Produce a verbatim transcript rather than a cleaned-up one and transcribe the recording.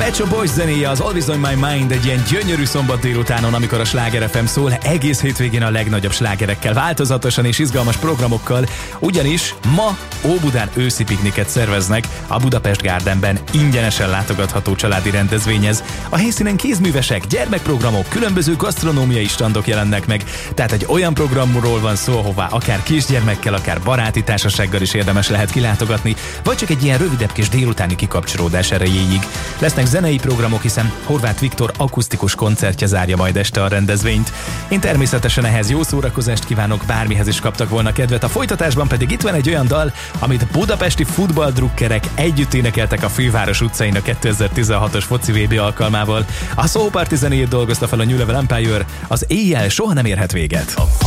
Pet Shop Boys zenéje, az Always on My Mind egy ilyen gyönyörű szombat délutánon, amikor a Sláger ef em szól, egész hétvégén a legnagyobb slágerekkel, változatosan és izgalmas programokkal, ugyanis ma Óbudán őszi pikniket szerveznek a Budapest Gardenben, ingyenesen látogatható családi rendezvényez. A helyszínen kézművesek, gyermekprogramok, különböző gasztronómiai standok jelennek meg, tehát egy olyan programról van szó, ahová akár kisgyermekkel, akár baráti társasággal is érdemes lehet kilátogatni, vagy csak egy ilyen rövidebb kis délutáni kikapcsolódás erejéig. Lesznek zenei programok, hiszen Horváth Viktor akusztikus koncertje zárja majd este a rendezvényt. Én természetesen ehhez jó szórakozást kívánok, bármihez is kaptak volna kedvet. A folytatásban pedig itt van egy olyan dal, amit budapesti futballdrukkerek együtt énekeltek a főváros utcain a kétezer-tizenhatos foci vé bé alkalmával. A Soul Party zenéjét dolgozta fel a New Level Empire, az éjjel soha nem érhet véget.